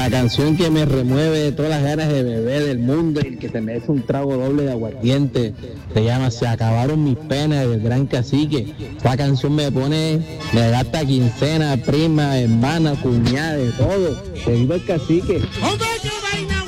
La canción que me remueve todas las ganas de beber del mundo y el que se merece un trago doble de aguardiente se llama Se acabaron mis penas del Gran Cacique. Esta canción me gasta quincena, prima, hermana, cuñada, de todo. Que viva el cacique. ¡Hombre,